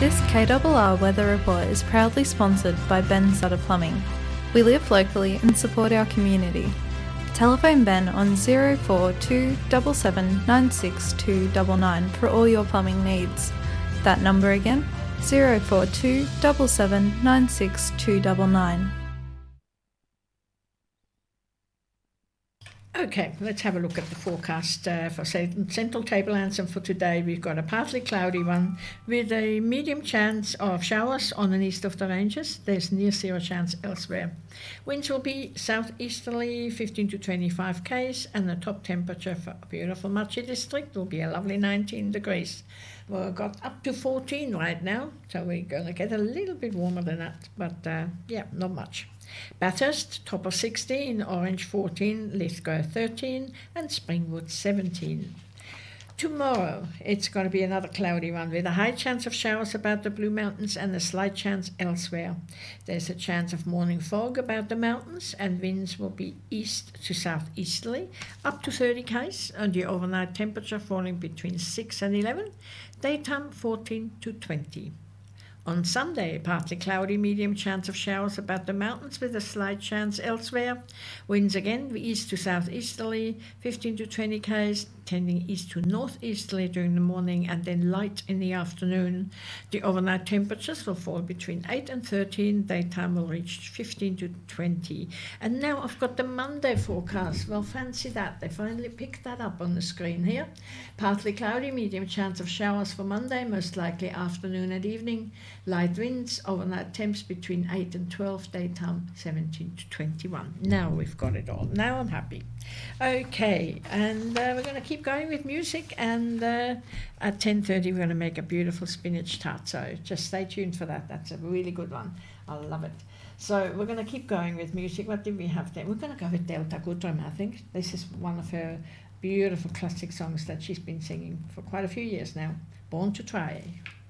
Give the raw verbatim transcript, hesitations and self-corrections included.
This K R R Weather Report is proudly sponsored by Ben Sutter Plumbing. We live locally and support our community. Telephone Ben on zero four two seven seven nine six two nine nine for all your plumbing needs. That number again, zero four two seven seven nine six two nine nine. Okay, let's have a look at the forecast uh, for Central Tablelands, and for today we've got a partly cloudy one with a medium chance of showers on and east of the ranges. There's near zero chance elsewhere. Winds will be southeasterly fifteen to twenty-five k's, and the top temperature for beautiful Machi district will be a lovely nineteen degrees. We've got up to fourteen right now, so we're going to get a little bit warmer than that, but uh, yeah, not much. Bathurst, top of sixteen, Orange fourteen, Lithgow thirteen, and Springwood seventeen. Tomorrow, it's going to be another cloudy one with a high chance of showers about the Blue Mountains and a slight chance elsewhere. There's a chance of morning fog about the mountains, and winds will be east to southeasterly, up to thirty k's, and the overnight temperature falling between six and eleven, daytime fourteen to twenty. On Sunday, partly cloudy, medium chance of showers about the mountains with a slight chance elsewhere. Winds again east to southeasterly, fifteen to twenty k's, tending east to northeasterly during the morning and then light in the afternoon. The overnight temperatures will fall between eight and thirteen, daytime will reach fifteen to twenty. And now I've got the Monday forecast. Well, fancy that. They finally picked that up on the screen here. Partly cloudy, medium chance of showers for Monday, most likely afternoon and evening. Light winds, overnight temps between eight and twelve, daytime seventeen to twenty-one. Now we've got it all. Now I'm happy. Okay, and uh, we're going to keep going with music, and uh, at ten thirty we're going to make a beautiful spinach tart, so just stay tuned for that. That's a really good one. I love it. So we're going to keep going with music. What did we have there? We're going to go with Delta Goodrem, I think. This is one of her beautiful classic songs that she's been singing for quite a few years now. Born to Try.